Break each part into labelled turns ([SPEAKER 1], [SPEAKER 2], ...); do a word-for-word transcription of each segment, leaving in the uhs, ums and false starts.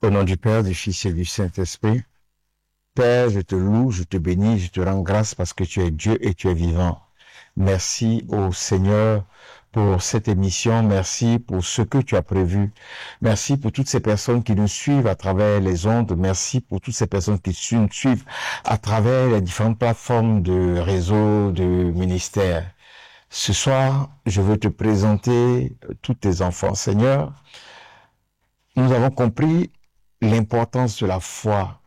[SPEAKER 1] Au nom du Père, du Fils et du Saint-Esprit, Père, je te loue, je te bénis, je te rends grâce parce que tu es Dieu et tu es vivant. Merci au Seigneur pour cette émission. Merci pour ce que tu as prévu. Merci pour toutes ces personnes qui nous suivent à travers les ondes. Merci pour toutes ces personnes qui nous suivent à travers les différentes plateformes de réseau, de ministère. Ce soir, je veux te présenter tous tes enfants. Seigneur, nous avons compris l'importance de la foi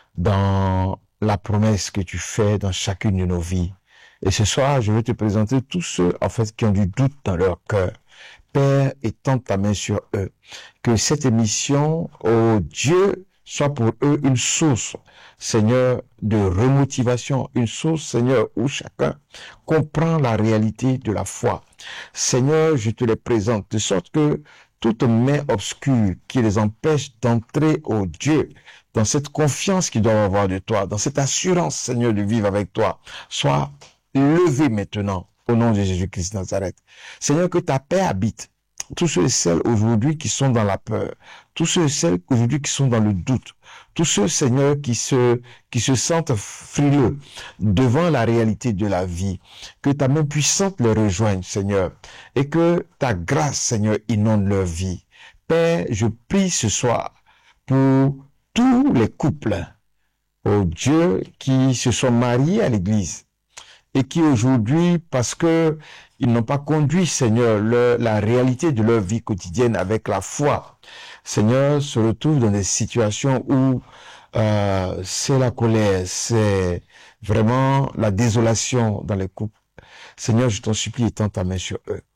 [SPEAKER 1] dans la promesse que tu fais dans chacune de nos vies. Et ce soir, je veux te présenter tous ceux, en fait, qui ont du doute dans leur cœur. Père, étends ta main sur eux. Que cette émission, oh Dieu, soit pour eux une source, Seigneur, de remotivation, une source, Seigneur, où chacun comprend la réalité de la foi. Seigneur, je te les présente, de sorte que toute main obscure qui les empêche d'entrer au Dieu, dans cette confiance qu'ils doivent avoir de toi, dans cette assurance, Seigneur, de vivre avec toi, soit levée maintenant, au nom de Jésus-Christ de Nazareth. Seigneur, que ta paix habite tous ceux et celles aujourd'hui qui sont dans la peur, tous ceux et celles aujourd'hui qui sont dans le doute, tous ceux, Seigneur, qui se, qui se sentent frileux devant la réalité de la vie, que ta main puissante les rejoigne, Seigneur, et que ta grâce, Seigneur, inonde leur vie. Père, je prie ce soir pour tous les couples, oh Dieu, qui se sont mariés à l'église, et qui aujourd'hui, parce que ils n'ont pas conduit, Seigneur, le, la réalité de leur vie quotidienne avec la foi, Seigneur, se retrouvent dans des situations où euh, c'est la colère, c'est vraiment la désolation dans les couples. Seigneur, je t'en supplie, étends ta main sur eux.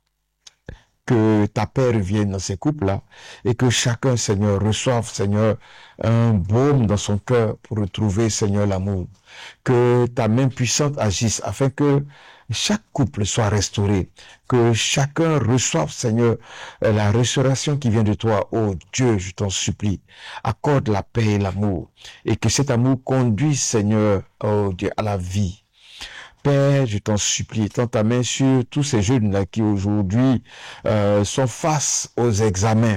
[SPEAKER 1] Que ta paix revienne dans ces couples-là et que chacun, Seigneur, reçoive, Seigneur, un baume dans son cœur pour retrouver, Seigneur, l'amour. Que ta main puissante agisse afin que chaque couple soit restauré, que chacun reçoive, Seigneur, la restauration qui vient de toi. Oh Dieu, je t'en supplie, accorde la paix et l'amour et que cet amour conduise, Seigneur, oh Dieu, à la vie. Père, je t'en supplie, étends ta main sur tous ces jeunes-là qui aujourd'hui euh, sont face aux examens.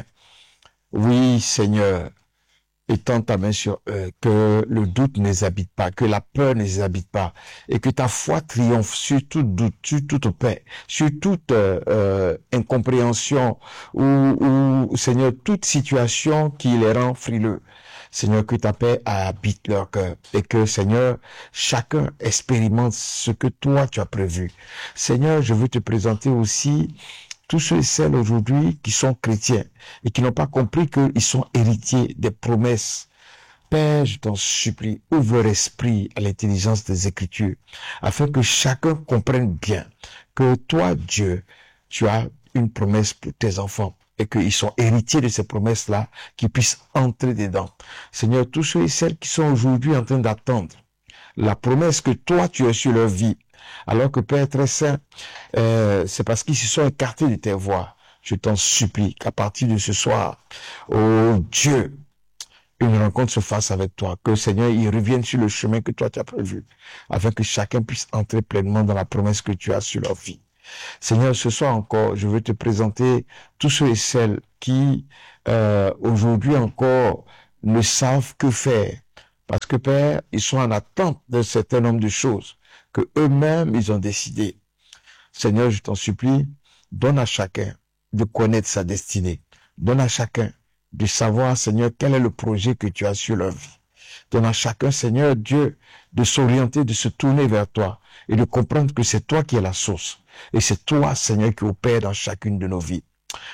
[SPEAKER 1] Oui, Seigneur, étends ta main sur eux, que le doute ne les habite pas, que la peur ne les habite pas, et que ta foi triomphe sur tout doute, sur toute paix, sur toute euh, euh, incompréhension ou, ou, Seigneur, toute situation qui les rend frileux. Seigneur, que ta paix habite leur cœur et que, Seigneur, chacun expérimente ce que toi tu as prévu. Seigneur, je veux te présenter aussi tous ceux et celles aujourd'hui qui sont chrétiens et qui n'ont pas compris qu'ils sont héritiers des promesses. Père, je t'en supplie, ouvre leur esprit à l'intelligence des Écritures afin que chacun comprenne bien que toi, Dieu, tu as une promesse pour tes enfants et qu'ils sont héritiers de ces promesses-là, qu'ils puissent entrer dedans. Seigneur, tous ceux et celles qui sont aujourd'hui en train d'attendre la promesse que toi, tu as sur leur vie, alors que Père très saint, euh, c'est parce qu'ils se sont écartés de tes voies. Je t'en supplie qu'à partir de ce soir, oh Dieu, une rencontre se fasse avec toi, que Seigneur, il revienne sur le chemin que toi tu as prévu, afin que chacun puisse entrer pleinement dans la promesse que tu as sur leur vie. Seigneur, ce soir encore, je veux te présenter tous ceux et celles qui, euh, aujourd'hui encore, ne savent que faire. Parce que, Père, ils sont en attente d'un certain nombre de choses que eux-mêmes, ils ont décidé. Seigneur, je t'en supplie, donne à chacun de connaître sa destinée. Donne à chacun de savoir, Seigneur, quel est le projet que tu as sur leur vie. Donne à chacun, Seigneur Dieu, de s'orienter, de se tourner vers toi et de comprendre que c'est toi qui es la source. Et c'est toi, Seigneur, qui opère dans chacune de nos vies.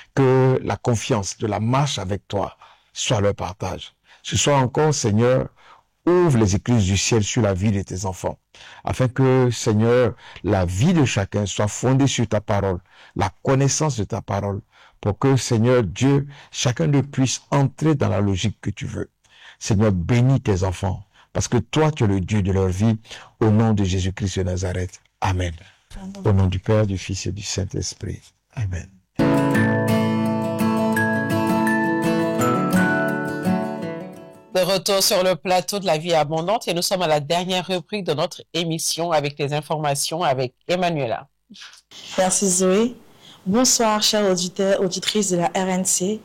[SPEAKER 1] Que la confiance de la marche avec toi soit leur partage. Ce soir encore, Seigneur, ouvre les écluses du ciel sur la vie de tes enfants, afin que, Seigneur, la vie de chacun soit fondée sur ta parole, la connaissance de ta parole, pour que, Seigneur Dieu, chacun de puisse entrer dans la logique que tu veux. Seigneur, bénis tes enfants, parce que toi, tu es le Dieu de leur vie, au nom de Jésus-Christ de Nazareth. Amen. Amen. Au nom du Père, du Fils et du Saint-Esprit. Amen.
[SPEAKER 2] De retour sur le plateau de la vie abondante et nous sommes à la dernière rubrique de notre émission avec les informations avec Emmanuela.
[SPEAKER 3] Merci Zoé. Bonsoir chers auditeurs, auditrices de la R N C.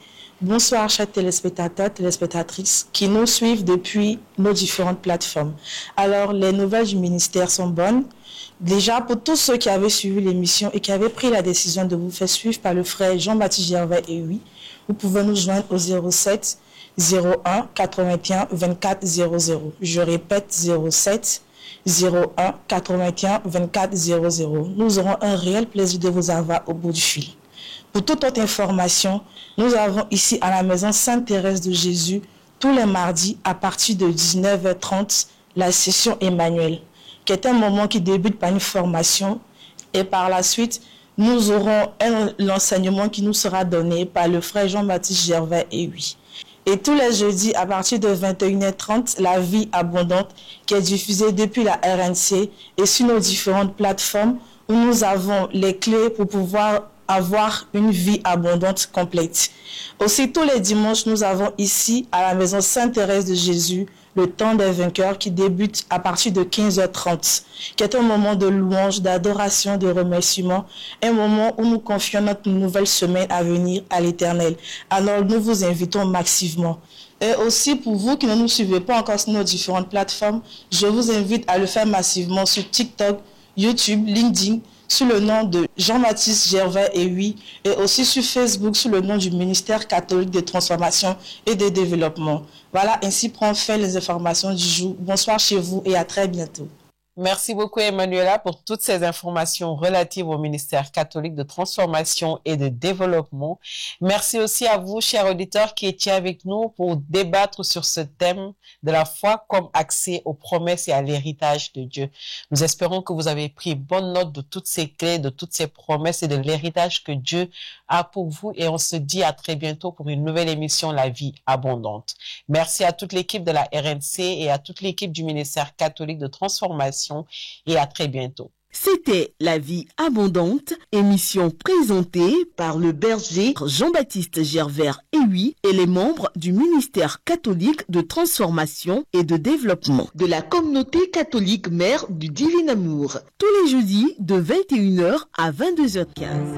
[SPEAKER 3] Bonsoir chers téléspectateurs, téléspectatrices qui nous suivent depuis nos différentes plateformes. Alors, les nouvelles du ministère sont bonnes. Déjà, pour tous ceux qui avaient suivi l'émission et qui avaient pris la décision de vous faire suivre par le frère Jean-Baptiste Gervais et oui, vous pouvez nous joindre au zéro sept zéro un quatre-vingt-un vingt-quatre zéro zéro. Je répète, zéro sept zéro un quatre-vingt-un vingt-quatre zéro zéro. Nous aurons un réel plaisir de vous avoir au bout du fil. Pour toute autre information, nous avons ici à la maison Sainte-Thérèse de Jésus, tous les mardis à partir de dix-neuf heures trente, la session Emmanuel, qui est un moment qui débute par une formation et par la suite, nous aurons un, l'enseignement qui nous sera donné par le frère Jean-Baptiste Gervais et oui. Et tous les jeudis à partir de vingt et une heures trente, la vie abondante qui est diffusée depuis la R N C et sur nos différentes plateformes où nous avons les clés pour pouvoir avoir une vie abondante complète. Aussi, tous les dimanches, nous avons ici à la maison Sainte-Thérèse de Jésus le temps des vainqueurs qui débute à partir de quinze heures trente, qui est un moment de louange, d'adoration, de remerciement, un moment où nous confions notre nouvelle semaine à venir à l'Éternel. Alors, nous vous invitons massivement. Et aussi, pour vous qui ne nous suivez pas encore sur nos différentes plateformes, je vous invite à le faire massivement sur TikTok, YouTube, LinkedIn, sous le nom de Jean-Baptiste Gervais et oui, et aussi sur Facebook sous le nom du ministère catholique de transformation et de développement. Voilà, ainsi prend fin les informations du jour. Bonsoir chez vous et à très bientôt.
[SPEAKER 2] Merci beaucoup Emmanuela pour toutes ces informations relatives au ministère catholique de transformation et de développement. Merci aussi à vous, chers auditeurs, qui étiez avec nous pour débattre sur ce thème de la foi comme accès aux promesses et à l'héritage de Dieu. Nous espérons que vous avez pris bonne note de toutes ces clés, de toutes ces promesses et de l'héritage que Dieu a pour vous et on se dit à très bientôt pour une nouvelle émission La Vie Abondante. Merci à toute l'équipe de la R N C et à toute l'équipe du ministère catholique de transformation et à très bientôt.
[SPEAKER 4] C'était La Vie Abondante, émission présentée par le berger Jean-Baptiste Gervais et oui et les membres du ministère catholique de transformation et de développement de la communauté catholique Mère du Divin Amour, tous les jeudis de vingt et une heures à vingt-deux heures quinze.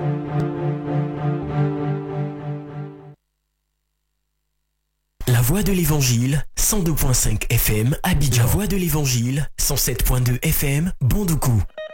[SPEAKER 5] La Voix de l'Évangile, cent deux virgule cinq F M, Abidjan. La Voix de l'Évangile, cent sept virgule deux F M, Bandoukou.